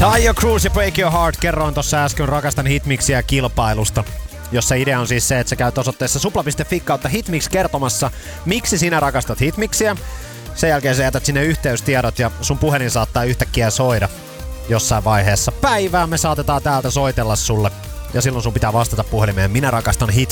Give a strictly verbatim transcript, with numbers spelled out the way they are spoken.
Taio Cruz ja Break Your Heart. Kerroin tossa äsken Rakastan Hitmixiä kilpailusta, jossa idea on siis se, että sä käyt osoitteessa supla piste fi kautta hitmix kertomassa, miksi sinä rakastat Hitmixiä. Sen jälkeen sä jätät sinne yhteystiedot ja sun puhelin saattaa yhtäkkiä soida jossain vaiheessa päivää. Me saatetaan täältä soitella sulle ja silloin sun pitää vastata puhelimeen: minä rakastan Hitmixiä.